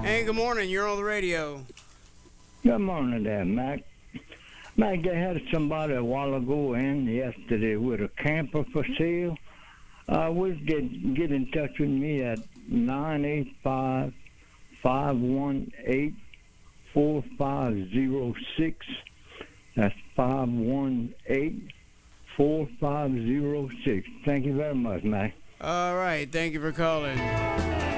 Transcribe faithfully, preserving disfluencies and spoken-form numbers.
Hey, good morning. You're on the radio. Good morning there, Mac. Mac, they had somebody a while ago in yesterday with a camper for sale. Uh, we get get in touch with me at nine eight five, five one eight, four five zero six. That's five one eight, four five zero six. Thank you very much, Mac. All right. Thank you for calling.